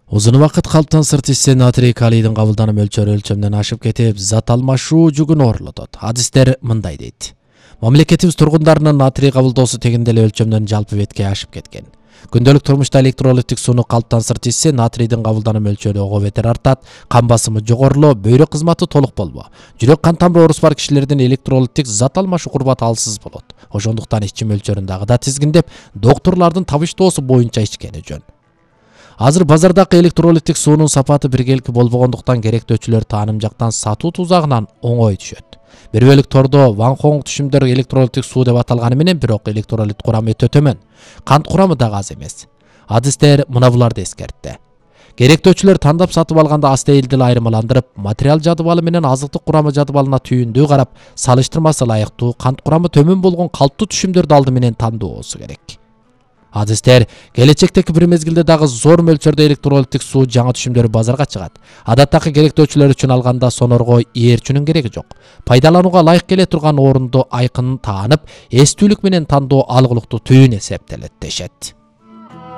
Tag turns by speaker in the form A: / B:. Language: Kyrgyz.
A: Uzun вакыт калптан сырт иссе натрий калийдин кабылдануу мөлчөрү өлчөмдөн ашып кетип, зат алмашуу жүгүн оорлотот. Адистер мындай дейт. Мамлекетибиз тургундарынын натрий кабылдоосу тегинде эле өлчөмдөн жалпы бетке ашып кеткен. Күндөлүк турмушта электролиттик сууну калптан сырт иссе натрийдин кабылдануу мөлчөрү ого бетер артат, кан басымы жогорулоо, бөйрөк кызматы толук болбоо. Жүрөк кан тамыр оорусу бар кишилердин электролиттик зат алмашуу курбаты алсыз болот. Ошондуктан ичим мөлчөрүн дагы тизгиндеп, доктурлардын табыштоосу боюнча ичкени жөн. Азыр базардагы электролиттик суунун сапаты биргелики болбогондуктан керектөөчүлөр тааным жактан сатуу тузагынан оңой түшөт. Бир бөлүк тордо Ванхонг түшүмдөр электролиттик суу деп аталганы менен, бирок электролит курамы өтө төмөн. Кант курамы дагы аз эмес. Адистер мына буларды эскертти. Керектөөчүлөр тандап сатып алганда астейилди айырмаландырып, материал жадыбалы менен азыктык курамы жадыбалына түйүндүү карап, салыштырмасы ылайыктуу кант курамы төмөн болгон калптуу түшүмдөрдү алды менен тандоосу керек. Адистер келечектеги бир мезгилде дагы зор мөлчөрдө электролиттик суу жаңы түшүмдөр базарга чыгат. Адаттагы керектөөчүлөр үчүн алганда сонорго ээрчүнүн кереги жок. Пайдаланууга ылайык келе турган орунду айкын таанып, эстүүлүк менен тандоо алгылыктуу түйүн эсептелет дешет.